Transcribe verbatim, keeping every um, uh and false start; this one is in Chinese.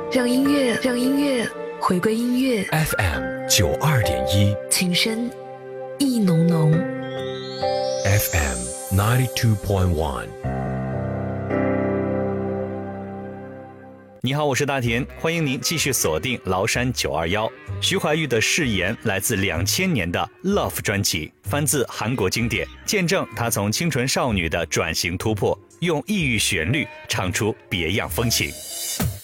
让音乐，让音乐回归音乐。 F M 九二点一， 情深意浓浓。 F M ninety two point one。 你好，我是大田，欢迎您继续锁定崂山九二一。徐怀钰的誓言来自两千年的 Love 专辑，翻自韩国经典，见证她从清纯少女的转型突破，用异域旋律唱出别样风情。